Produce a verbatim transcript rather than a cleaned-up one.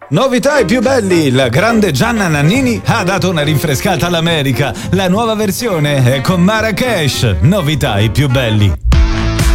Novità i più belli, la grande Gianna Nannini ha dato una rinfrescata all'America. La nuova versione è con Marrakesh. Novità i più belli.